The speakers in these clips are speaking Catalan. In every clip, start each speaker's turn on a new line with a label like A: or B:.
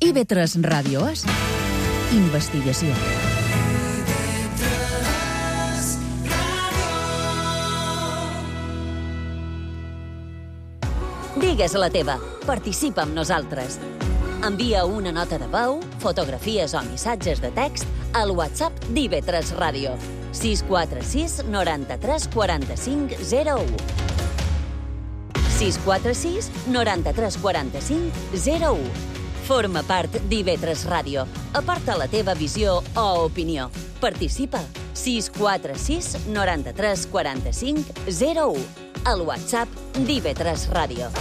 A: IB3 Ràdio és investigació.
B: Digues la teva. Participa amb nosaltres. Envia una nota de veu, fotografies o missatges de text al WhatsApp d'IB3 Ràdio. 646 93 45 01. 646 93 45 01. Forma part d'IB3 Ràdio. Aporta la teva visió o opinió. Participa. 646 93 45 01. Al WhatsApp d'IB3 Ràdio.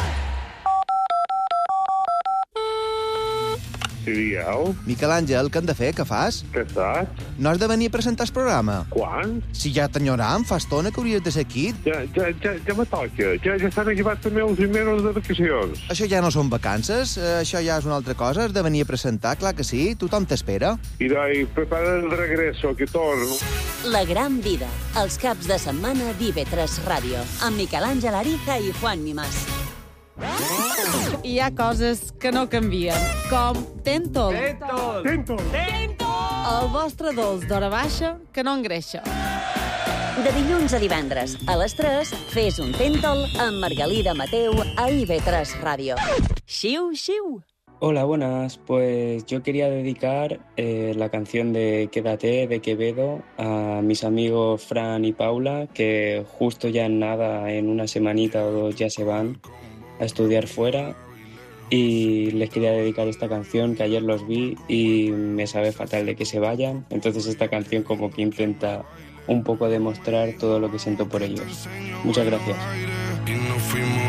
C: Sí, digueu.
D: Miquel Àngel, què hem de fer? Què fas?
C: Què saps?
D: No has de venir a presentar el programa?
C: Quan?
D: Si ja t'enyoram, fa estona que hauries de ser aquí.
C: Ja me toca. Ja estan acabats també els mesos de vacacions.
D: Això ja no són vacances, això ja és una altra cosa. Has de venir a presentar, clar que sí. Tothom t'espera.
C: I dai, prepara el regreso, que torno.
B: La gran vida. Els caps de setmana d'IB3 Ràdio. Amb Miquel Àngel Ariza i Juan Mimàs.
E: Hi ha coses que no canvien, com Tentol.
C: Tento!
E: El vostre dolç d'hora baixa que no engreixa.
B: De dilluns a divendres, a les 3, fes un Tentol amb Margalida Mateu a IB3 Ràdio. Xiu, xiu!
F: Hola, buenas. Pues yo quería dedicar la canción de Quédate de Quevedo a mis amigos Fran y Paula, que justo ya en nada, en una semanita o dos, ya se van a estudiar fuera, y les quería dedicar esta canción que ayer los vi y me sabe fatal de que se vayan. Entonces esta canción como que intenta un poco demostrar todo lo que siento por ellos. Muchas gracias.
G: Y nos fuimos